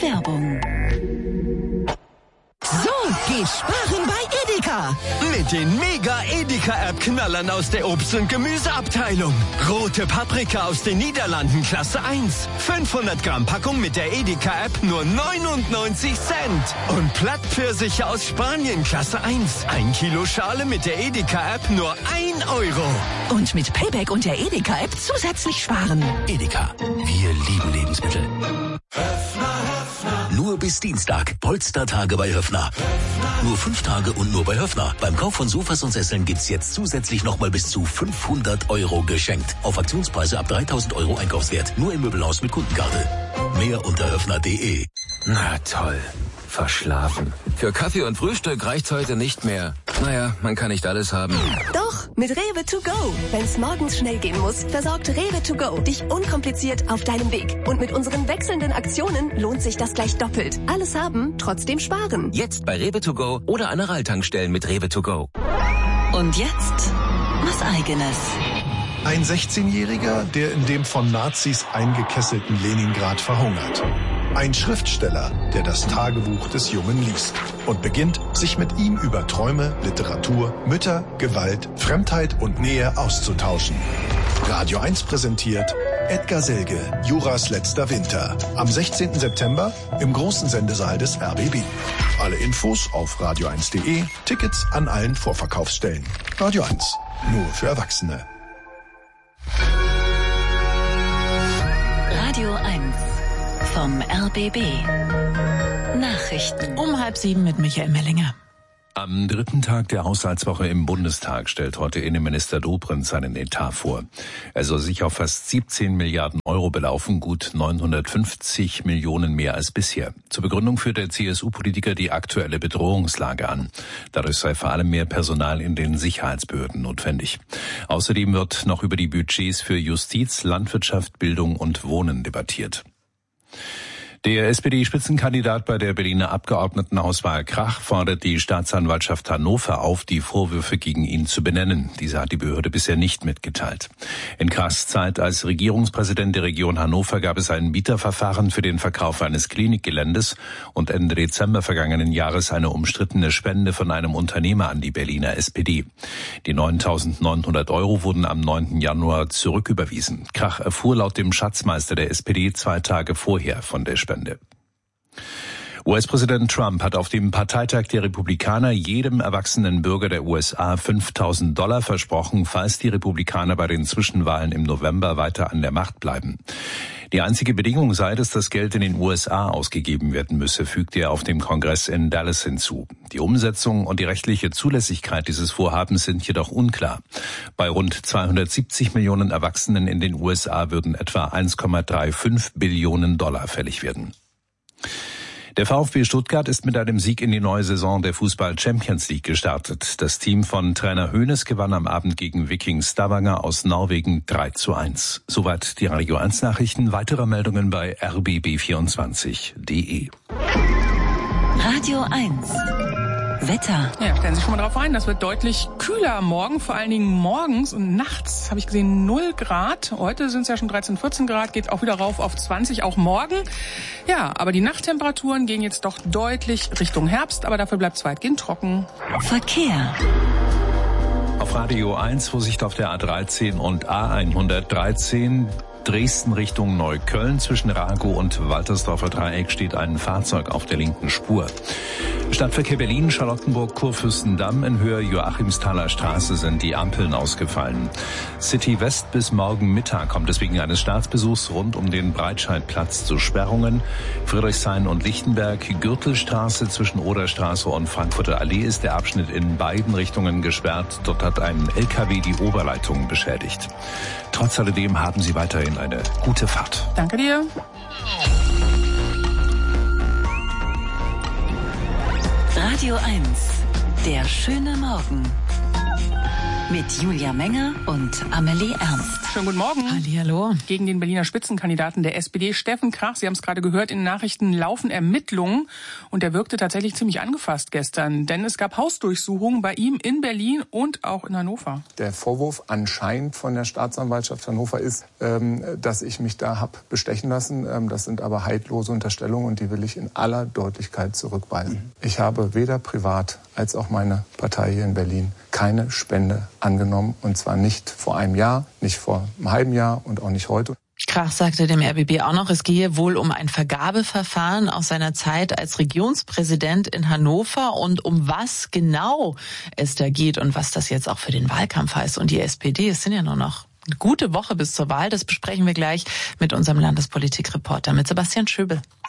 Werbung. So geht sparen bei Edeka. Mit den Mega-Edeka-App-Knallern aus der Obst- und Gemüseabteilung. Rote Paprika aus den Niederlanden Klasse 1. 500 Gramm Packung mit der Edeka-App nur 99 Cent. Und Plattpfirsiche aus Spanien Klasse 1. 1 Kilo Schale mit der Edeka-App nur 1 Euro. Und mit Payback und der Edeka-App zusätzlich sparen. Edeka, wir lieben Lebensmittel. Nur bis Dienstag. Polstertage bei Höffner. Nur 5 Tage und nur bei Höffner. Beim Kauf von Sofas und Sesseln gibt's jetzt zusätzlich nochmal bis zu 500 Euro geschenkt. Auf Aktionspreise ab 3.000 Euro Einkaufswert. Nur im Möbelhaus mit Kundenkarte. Mehr unter höffner.de. Na toll. Verschlafen. Für Kaffee und Frühstück reicht's heute nicht mehr. Naja, man kann nicht alles haben. Doch, mit Rewe to go. Wenn's morgens schnell gehen muss, versorgt Rewe to go dich unkompliziert auf deinem Weg. Und mit unseren wechselnden Aktionen lohnt sich das gleich doppelt. Alles haben, trotzdem sparen. Jetzt bei Rewe to go oder an Aral-Tankstellen mit Rewe to go. Und jetzt was Eigenes. Ein 16-Jähriger, der in dem von Nazis eingekesselten Leningrad verhungert. Ein Schriftsteller, der das Tagebuch des Jungen liest und beginnt, sich mit ihm über Träume, Literatur, Mütter, Gewalt, Fremdheit und Nähe auszutauschen. Radio 1 präsentiert Edgar Selge, Juras letzter Winter. Am 16. September im großen Sendesaal des RBB. Alle Infos auf radio1.de, Tickets an allen Vorverkaufsstellen. Radio 1, nur für Erwachsene. Radio 1 vom RBB. Nachrichten. Um 6:30 mit Michael Mellinger. Am 3. Tag der Haushaltswoche im Bundestag stellt heute Innenminister Dobrindt seinen Etat vor. Er soll sich auf fast 17 Milliarden Euro belaufen, gut 950 Millionen mehr als bisher. Zur Begründung führt der CSU-Politiker die aktuelle Bedrohungslage an. Dadurch sei vor allem mehr Personal in den Sicherheitsbehörden notwendig. Außerdem wird noch über die Budgets für Justiz, Landwirtschaft, Bildung und Wohnen debattiert. Der SPD-Spitzenkandidat bei der Berliner Abgeordnetenhauswahl Krach fordert die Staatsanwaltschaft Hannover auf, die Vorwürfe gegen ihn zu benennen. Diese hat die Behörde bisher nicht mitgeteilt. In Krachs Zeit als Regierungspräsident der Region Hannover gab es ein Bieterverfahren für den Verkauf eines Klinikgeländes und Ende Dezember vergangenen Jahres eine umstrittene Spende von einem Unternehmer an die Berliner SPD. Die 9.900 Euro wurden am 9. Januar zurücküberwiesen. Krach erfuhr laut dem Schatzmeister der SPD 2 Tage vorher von der Spende. US-Präsident Trump hat auf dem Parteitag der Republikaner jedem erwachsenen Bürger der USA $5.000 versprochen, falls die Republikaner bei den Zwischenwahlen im November weiter an der Macht bleiben. Die einzige Bedingung sei, dass das Geld in den USA ausgegeben werden müsse, fügte er auf dem Kongress in Dallas hinzu. Die Umsetzung und die rechtliche Zulässigkeit dieses Vorhabens sind jedoch unklar. Bei rund 270 Millionen Erwachsenen in den USA würden etwa $1,35 Billionen fällig werden. Der VfB Stuttgart ist mit einem Sieg in die neue Saison der Fußball-Champions League gestartet. Das Team von Trainer Hoeneß gewann am Abend gegen Viking Stavanger aus Norwegen 3:1. Soweit die Radio 1 Nachrichten. Weitere Meldungen bei rbb24.de. Radio 1. Wetter. Ja, stellen Sie sich schon mal drauf ein, das wird deutlich kühler morgen, vor allen Dingen morgens und nachts habe ich gesehen 0 Grad. Heute sind es ja schon 13, 14 Grad, geht auch wieder rauf auf 20, auch morgen. Ja, aber die Nachttemperaturen gehen jetzt doch deutlich Richtung Herbst, aber dafür bleibt es weitgehend trocken. Verkehr. Auf Radio 1 Vorsicht auf der A13 und A113. Dresden Richtung Neukölln. Zwischen Ragow und Waltersdorfer Dreieck steht ein Fahrzeug auf der linken Spur. Stadtverkehr Berlin, Charlottenburg, Kurfürstendamm in Höhe Joachimsthaler Straße sind die Ampeln ausgefallen. City West bis morgen Mittag kommt es wegen eines Staatsbesuchs rund um den Breitscheidplatz zu Sperrungen. Friedrichshain und Lichtenberg, Gürtelstraße zwischen Oderstraße und Frankfurter Allee ist der Abschnitt in beiden Richtungen gesperrt. Dort hat ein LKW die Oberleitung beschädigt. Trotz alledem haben Sie weiterhin eine gute Fahrt. Danke dir. Radio 1. Der schöne Morgen. Mit Julia Menger und Amelie Ernst. Schönen guten Morgen. Hallihallo. Gegen den Berliner Spitzenkandidaten der SPD, Steffen Krach. Sie haben es gerade gehört, in den Nachrichten laufen Ermittlungen. Und er wirkte tatsächlich ziemlich angefasst gestern. Denn es gab Hausdurchsuchungen bei ihm in Berlin und auch in Hannover. Der Vorwurf anscheinend von der Staatsanwaltschaft Hannover ist, dass ich mich da habe bestechen lassen. Das sind aber haltlose Unterstellungen und die will ich in aller Deutlichkeit zurückweisen. Ich habe weder privat als auch meine Partei hier in Berlin keine Spende angenommen. Und zwar nicht vor einem Jahr, nicht vor einem halben Jahr und auch nicht heute. Krach sagte dem RBB auch noch, es gehe wohl um ein Vergabeverfahren aus seiner Zeit als Regionspräsident in Hannover und um was genau es da geht und was das jetzt auch für den Wahlkampf heißt. Und die SPD, es sind ja nur noch eine gute Woche bis zur Wahl, das besprechen wir gleich mit unserem Landespolitikreporter, mit Sebastian Schöbel.